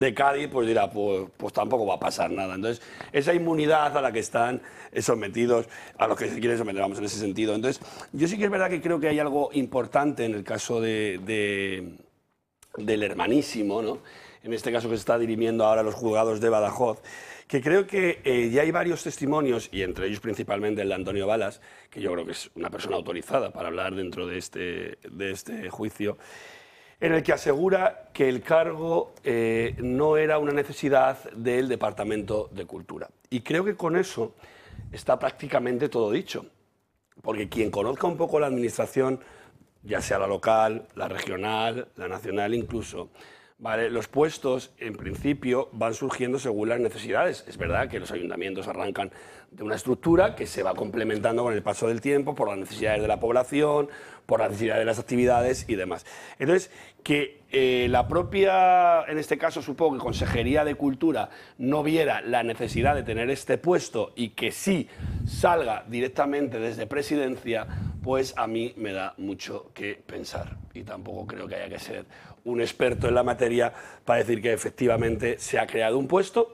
de Cádiz, pues dirá, pues tampoco va a pasar nada. Entonces, esa inmunidad a la que están sometidos, a los que se quieren someter, vamos, en ese sentido. Entonces, yo sí que es verdad que creo que hay algo importante en el caso del Hermanísimo, ¿no? En este caso que se está dirimiendo ahora a los juzgados de Badajoz, que creo que ya hay varios testimonios, y entre ellos principalmente el de Antonio Balas, que yo creo que es una persona autorizada para hablar dentro de este juicio, en el que asegura que el cargo no era una necesidad del Departamento de Cultura. Y creo que con eso está prácticamente todo dicho, porque quien conozca un poco la administración, ya sea la local, la regional, la nacional incluso, ¿vale? Los puestos, en principio, van surgiendo según las necesidades. Es verdad que los ayuntamientos arrancan de una estructura que se va complementando con el paso del tiempo por las necesidades de la población, por las necesidades de las actividades y demás. Entonces, que la propia, en este caso supongo que Consejería de Cultura no viera la necesidad de tener este puesto y que sí salga directamente desde Presidencia, pues a mí me da mucho que pensar. Y tampoco creo que haya que ser un experto en la materia para decir que efectivamente se ha creado un puesto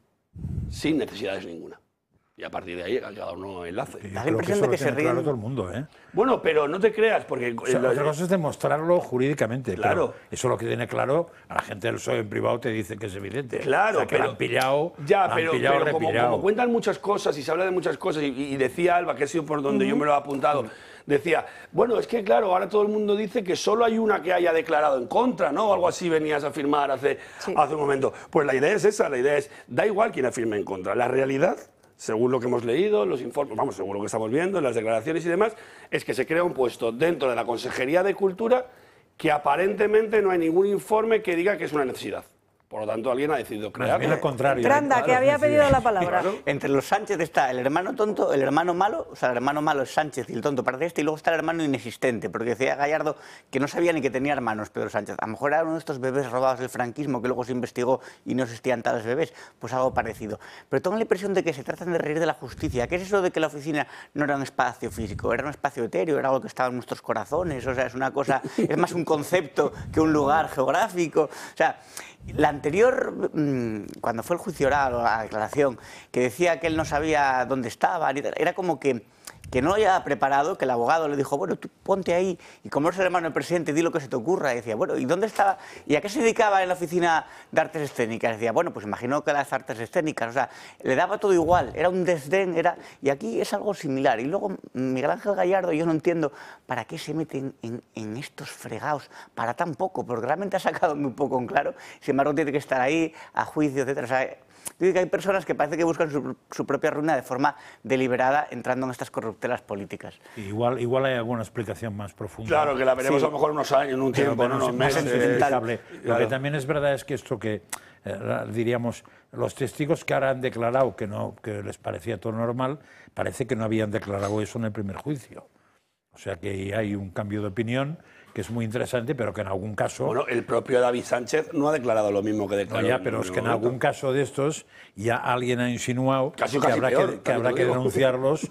sin necesidades ninguna. Y a partir de ahí cada uno enlace. Da la impresión de que se ríen. Claro todo el mundo, ¿eh? Bueno, pero no te creas, porque... O sea, otra cosa es demostrarlo jurídicamente. Claro. Eso lo que tiene claro, a la gente del PSOE en privado te dice que es evidente. Claro, o sea, que pero... la han pillado, ya, la pero, han pillado, pero como cuentan muchas cosas y se habla de muchas cosas, y decía Alba, que ha sido por donde yo me lo he apuntado, decía, bueno, es que claro, ahora todo el mundo dice que solo hay una que haya declarado en contra, ¿no? O algo así venías a afirmar hace un momento. Pues la idea es esa, la idea es, da igual quién afirme en contra. La realidad, según lo que hemos leído, los informes, vamos, según lo que estamos viendo, las declaraciones y demás, es que se crea un puesto dentro de la Consejería de Cultura que aparentemente no hay ningún informe que diga que es una necesidad. Por lo tanto, alguien ha decidido crearlo. Al contrario. Granda, que había pedido la palabra. Claro. Entre los Sánchez está el hermano tonto, el hermano malo, o sea, el hermano malo es Sánchez y el tonto parece este, y luego está el hermano inexistente, porque decía Gallardo que no sabía ni que tenía hermanos Pedro Sánchez. A lo mejor era uno de estos bebés robados del franquismo que luego se investigó y no existían tales bebés, pues algo parecido. Pero tengo la impresión de que se tratan de reír de la justicia. ¿Qué es eso de que la oficina no era un espacio físico, era un espacio etéreo, era algo que estaba en nuestros corazones? O sea, es una cosa, es más un concepto que un lugar geográfico. O sea, la anterior, cuando fue el juicio oral o la declaración, que decía que él no sabía dónde estaban, era como que no lo había preparado, que el abogado le dijo, bueno, tú ponte ahí, y como eres el hermano del presidente, di lo que se te ocurra. Y decía, bueno, ¿y dónde estaba? ¿Y a qué se dedicaba en la oficina de artes escénicas? Decía, bueno, pues imagino que las artes escénicas, o sea, le daba todo igual, era un desdén, y aquí es algo similar. Y luego Miguel Ángel Gallardo, yo no entiendo para qué se meten en estos fregados, para tan poco, porque realmente ha sacado muy poco en claro, sin embargo tiene que estar ahí a juicio, etcétera. O sea, digo que hay personas que parece que buscan su propia ruina de forma deliberada entrando en estas corruptelas políticas. Igual hay alguna explicación más profunda. Claro, que la veremos a lo mejor unos años, en un tiempo, no unos meses. Lo que también es verdad es que esto que, diríamos, los testigos que ahora han declarado que les parecía todo normal, parece que no habían declarado eso en el primer juicio. O sea que hay un cambio de opinión que es muy interesante, pero que en algún caso... Bueno, el propio David Sánchez no ha declarado lo mismo que declaró. No, ya, pero es que en algún caso de estos ya alguien ha insinuado que habrá que denunciarlos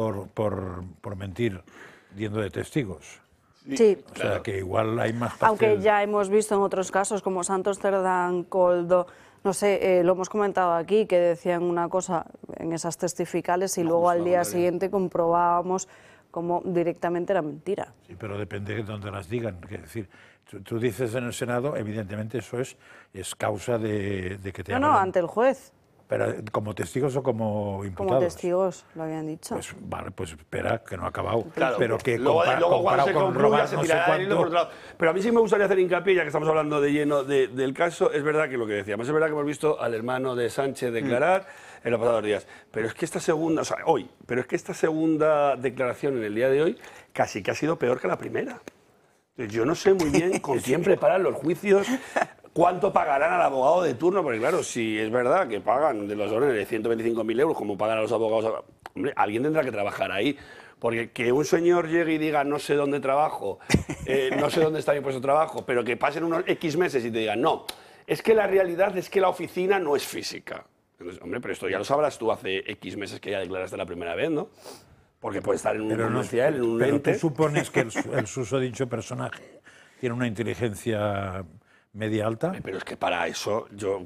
por mentir, yendo de testigos. Sí. O sea que igual hay más... Aunque ya hemos visto en otros casos, como Santos Cerdán, Koldo... No sé, lo hemos comentado aquí, que decían una cosa en esas testificales y luego al día siguiente comprobábamos como directamente era mentira. Sí, pero depende de dónde las digan. Es decir, tú dices en el Senado, evidentemente eso es causa de que te hagan... No, ante el juez. ¿Pero como testigos o como imputados? Como testigos, lo habían dicho. Pues vale, pues espera, que no ha acabado. Claro, pero que luego cuando se concluya se tirará el hilo por otro lado. Pero a mí sí me gustaría hacer hincapié, ya que estamos hablando de lleno del caso, es verdad que lo que decíamos, es verdad que hemos visto al hermano de Sánchez declarar en los pasados días, pero es que esta segunda, o sea, hoy, pero es que esta segunda declaración en el día de hoy casi que ha sido peor que la primera. Yo no sé muy bien con quién preparan los juicios, cuánto pagarán al abogado de turno, porque claro, si es verdad que pagan de los órdenes de 125.000 euros como pagan a los abogados, hombre, alguien tendrá que trabajar ahí. Porque que un señor llegue y diga no sé dónde trabajo, no sé dónde está mi puesto de trabajo, pero que pasen unos X meses y te digan no, es que la realidad es que la oficina no es física. Entonces, hombre, pero esto ya lo sabrás tú hace X meses que ya declaraste la primera vez, ¿no? Porque puede estar en un comercial, en un ente. Pero tú supones que el susodicho personaje tiene una inteligencia media alta. Pero es que para eso, yo